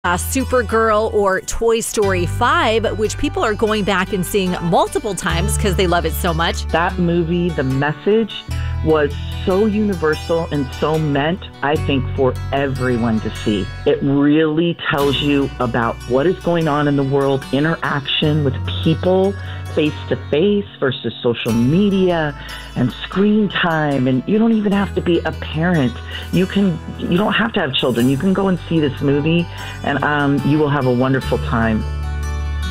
Supergirl or Toy Story 5, which people are going back and seeing multiple times because they love it so much. That movie, the message was so universal and so meant, I think, for everyone to see. It really tells you about what is going on in the world, interaction with people, face-to-face versus social media and screen time. And you don't even have to be a parent. You don't have to have children. You can go and see this movie and you will have a wonderful time.